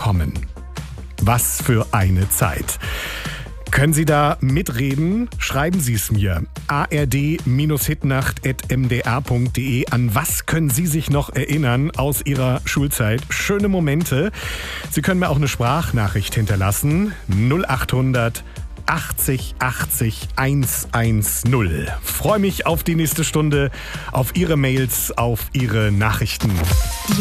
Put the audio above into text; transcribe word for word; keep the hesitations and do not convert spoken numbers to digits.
bekommen. Was für eine Zeit. Können Sie da mitreden? Schreiben Sie es mir. a r d hitnacht at m d r punkt d e. An was können Sie sich noch erinnern aus Ihrer Schulzeit? Schöne Momente. Sie können mir auch eine Sprachnachricht hinterlassen. null acht hundert achtzig achtzig hundertzehn. Freue mich auf die nächste Stunde, auf Ihre Mails, auf Ihre Nachrichten.